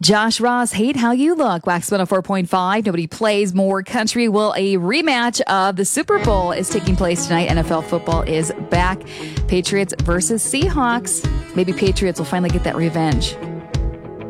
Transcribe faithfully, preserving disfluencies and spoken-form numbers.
Josh Ross, Hate How You Look. Wax one oh four point five. Nobody plays more country. Well, a rematch of the Super Bowl is taking place tonight. N F L football is back. Patriots versus Seahawks. Maybe Patriots will finally get that revenge.